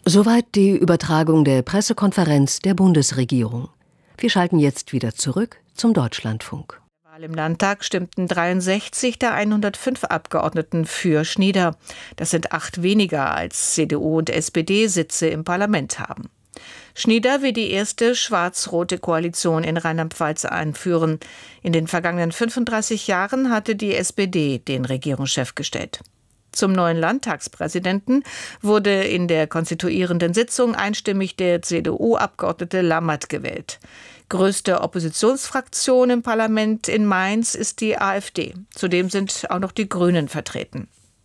Soweit die Übertragung der Pressekonferenz der Bundesregierung. Wir schalten jetzt wieder zurück zum Deutschlandfunk. Im Landtag stimmten 63 der 105 Abgeordneten für Schnieder. Das sind 8 weniger, als CDU und SPD Sitze im Parlament haben. Schnieder will die erste schwarz-rote Koalition in Rheinland-Pfalz einführen. In den vergangenen 35 Jahren hatte die SPD den Regierungschef gestellt. Zum neuen Landtagspräsidenten wurde in der konstituierenden Sitzung einstimmig der CDU-Abgeordnete Lammert gewählt. Größte Oppositionsfraktion im Parlament in Mainz ist die AfD. Zudem sind auch noch die Grünen vertreten.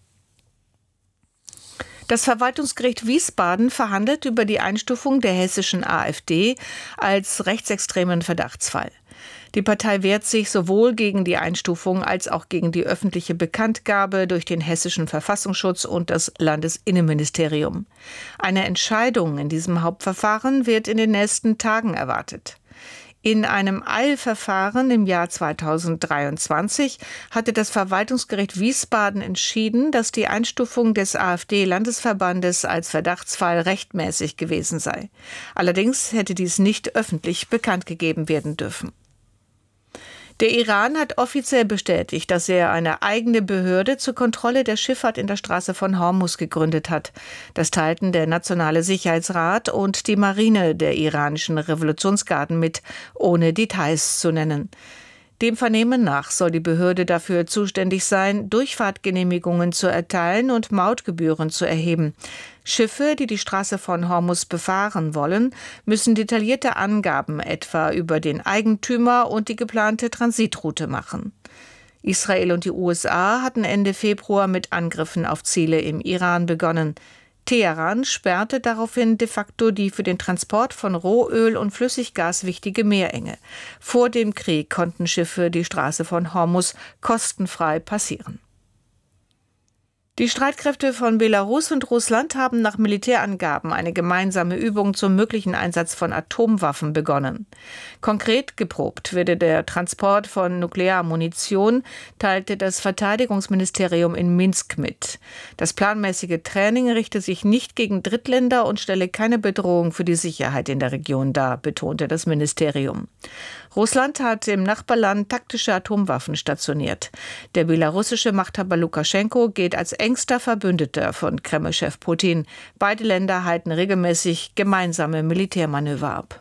Das Verwaltungsgericht Wiesbaden verhandelt über die Einstufung der hessischen AfD als rechtsextremen Verdachtsfall. Die Partei wehrt sich sowohl gegen die Einstufung als auch gegen die öffentliche Bekanntgabe durch den hessischen Verfassungsschutz und das Landesinnenministerium. Eine Entscheidung in diesem Hauptverfahren wird in den nächsten Tagen erwartet. In einem Eilverfahren im Jahr 2023 hatte das Verwaltungsgericht Wiesbaden entschieden, dass die Einstufung des AfD-Landesverbandes als Verdachtsfall rechtmäßig gewesen sei. Allerdings hätte dies nicht öffentlich bekannt gegeben werden dürfen. Der Iran hat offiziell bestätigt, dass er eine eigene Behörde zur Kontrolle der Schifffahrt in der Straße von Hormuz gegründet hat. Das teilten der Nationale Sicherheitsrat und die Marine der iranischen Revolutionsgarden mit, ohne Details zu nennen. Dem Vernehmen nach soll die Behörde dafür zuständig sein, Durchfahrtgenehmigungen zu erteilen und Mautgebühren zu erheben. Schiffe, die die Straße von Hormuz befahren wollen, müssen detaillierte Angaben etwa über den Eigentümer und die geplante Transitroute machen. Israel und die USA hatten Ende Februar mit Angriffen auf Ziele im Iran begonnen. Teheran sperrte daraufhin de facto die für den Transport von Rohöl und Flüssiggas wichtige Meerenge. Vor dem Krieg konnten Schiffe die Straße von Hormuz kostenfrei passieren. Die Streitkräfte von Belarus und Russland haben nach Militärangaben eine gemeinsame Übung zum möglichen Einsatz von Atomwaffen begonnen. Konkret geprobt werde der Transport von Nuklearmunition, teilte das Verteidigungsministerium in Minsk mit. Das planmäßige Training richte sich nicht gegen Drittländer und stelle keine Bedrohung für die Sicherheit in der Region dar, betonte das Ministerium. Russland hat im Nachbarland taktische Atomwaffen stationiert. Der belarussische Machthaber Lukaschenko gilt als engster Verbündeter von Kreml-Chef Putin. Beide Länder halten regelmäßig gemeinsame Militärmanöver ab.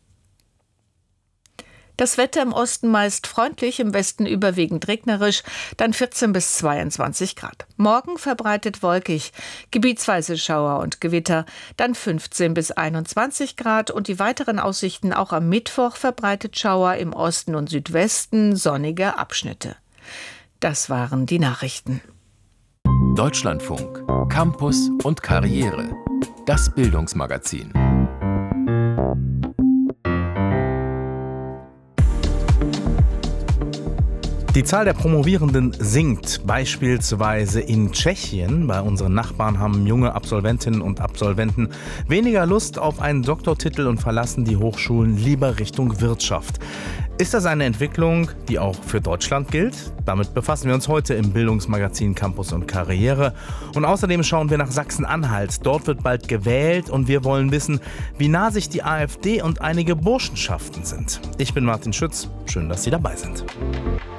Das Wetter im Osten meist freundlich, im Westen überwiegend regnerisch, dann 14 bis 22 Grad. Morgen verbreitet wolkig, gebietsweise Schauer und Gewitter, dann 15 bis 21 Grad und die weiteren Aussichten auch am Mittwoch verbreitet Schauer im Osten und Südwesten, sonnige Abschnitte. Das waren die Nachrichten. Deutschlandfunk, Campus und Karriere. Das Bildungsmagazin. Die Zahl der Promovierenden sinkt, beispielsweise in Tschechien. Bei unseren Nachbarn haben junge Absolventinnen und Absolventen weniger Lust auf einen Doktortitel und verlassen die Hochschulen lieber Richtung Wirtschaft. Ist das eine Entwicklung, die auch für Deutschland gilt? Damit befassen wir uns heute im Bildungsmagazin Campus und Karriere. Und außerdem schauen wir nach Sachsen-Anhalt. Dort wird bald gewählt und wir wollen wissen, wie nah sich die AfD und einige Burschenschaften sind. Ich bin Martin Schütz. Schön, dass Sie dabei sind.